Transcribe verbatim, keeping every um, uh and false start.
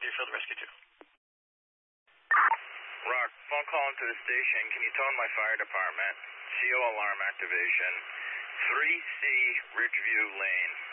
Field Rescue two. Rock, phone call into the station. Can you tone my fire department? C O alarm activation. three C Ridgeview Lane.